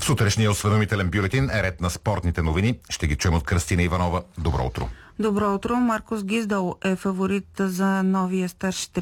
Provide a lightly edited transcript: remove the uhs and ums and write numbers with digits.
В сутрешния осведомителен бюлетин е ред на спортните новини. Ще ги чуем от Кръстина Иванова. Добро утро. Добро утро. Маркос Гиздал е фаворит за новия старши